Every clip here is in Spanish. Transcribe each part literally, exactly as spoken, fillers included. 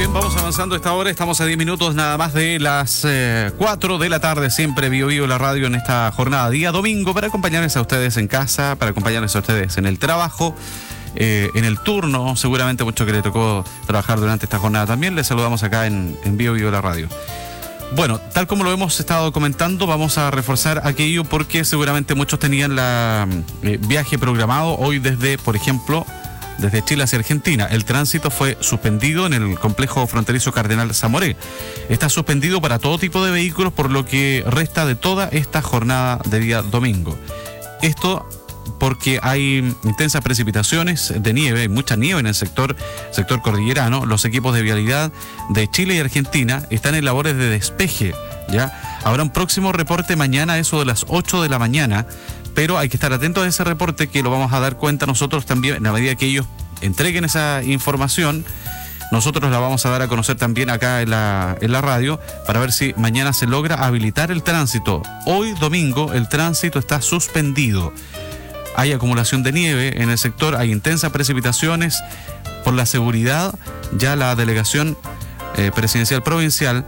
Bien, vamos avanzando a esta hora. Estamos a diez minutos nada más de las eh, cuatro de la tarde. Siempre Bio Bio la radio en esta jornada, día domingo, para acompañarles a ustedes en casa, para acompañarles a ustedes en el trabajo, eh, en el turno. Seguramente mucho que le tocó trabajar durante esta jornada también. Les saludamos acá en, en Bio Bio la radio. Bueno, tal como lo hemos estado comentando, vamos a reforzar aquello porque seguramente muchos tenían la eh, viaje programado hoy desde, por ejemplo, desde Chile hacia Argentina. El tránsito fue suspendido en el complejo fronterizo Cardenal Zamoré. Está suspendido para todo tipo de vehículos por lo que resta de toda esta jornada de día domingo. Esto porque hay intensas precipitaciones de nieve, hay mucha nieve en el sector, sector cordillerano. Los equipos de vialidad de Chile y Argentina están en labores de despeje, ¿ya? Habrá un próximo reporte mañana a eso de las ocho de la mañana, pero hay que estar atentos a ese reporte, que lo vamos a dar cuenta nosotros también en la medida que ellos entreguen esa información. Nosotros la vamos a dar a conocer también acá en la, en la radio, para ver si mañana se logra habilitar el tránsito. Hoy domingo el tránsito está suspendido. Hay acumulación de nieve en el sector, hay intensas precipitaciones. Por la seguridad, ya la delegación eh, presidencial provincial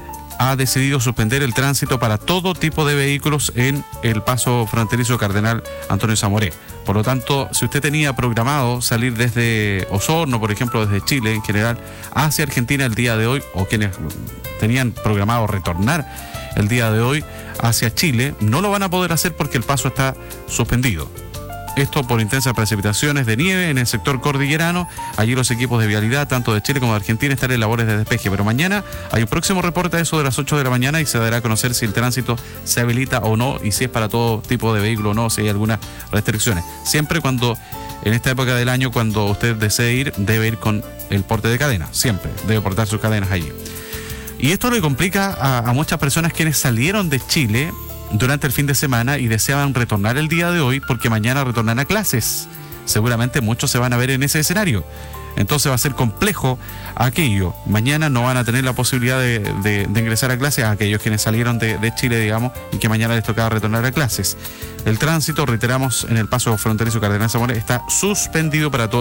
ha decidido suspender el tránsito para todo tipo de vehículos en el paso fronterizo Cardenal Antonio Zamoré. Por lo tanto, si usted tenía programado salir desde Osorno, por ejemplo, desde Chile en general, hacia Argentina el día de hoy, o quienes tenían programado retornar el día de hoy hacia Chile, no lo van a poder hacer porque el paso está suspendido. Esto por intensas precipitaciones de nieve en el sector cordillerano. Allí los equipos de vialidad, tanto de Chile como de Argentina, están en labores de despeje. Pero mañana hay un próximo reporte a eso de las ocho de la mañana y se dará a conocer si el tránsito se habilita o no, y si es para todo tipo de vehículo o no, si hay algunas restricciones. Siempre cuando, en esta época del año, cuando usted desee ir, debe ir con el porte de cadena. Siempre debe portar sus cadenas allí. Y esto le complica a, a muchas personas quienes salieron de Chile durante el fin de semana y deseaban retornar el día de hoy, porque mañana retornan a clases. Seguramente muchos se van a ver en ese escenario. Entonces va a ser complejo aquello. Mañana no van a tener la posibilidad de, de, de ingresar a clases a aquellos quienes salieron de, de Chile, digamos, y que mañana les tocaba retornar a clases. El tránsito, reiteramos, en el paso fronterizo Cardenal Zamoré está suspendido para todos.